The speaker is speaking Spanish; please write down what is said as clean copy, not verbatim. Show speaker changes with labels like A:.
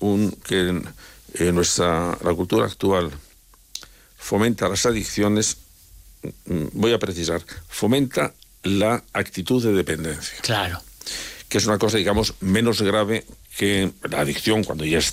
A: la cultura actual fomenta las adicciones, voy a precisar, fomenta la actitud de dependencia.
B: Claro.
A: Que es una cosa, digamos, menos grave que la adicción cuando ya